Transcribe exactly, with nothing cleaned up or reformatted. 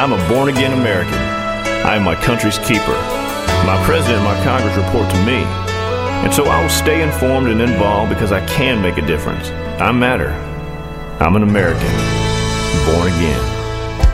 I'm a born-again American. I am my country's keeper. My president and my Congress report to me. And so I will stay informed and involved because I can make a difference. I matter. I'm an American, born again.